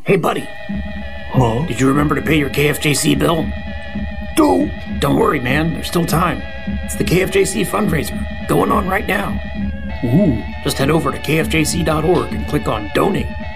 Hey, buddy. Huh? Did you remember to pay your KFJC bill? No. Don't worry, man. There's still time. It's the KFJC fundraiser going on right now. Ooh. Just head over to kfjc.org and click on Donate.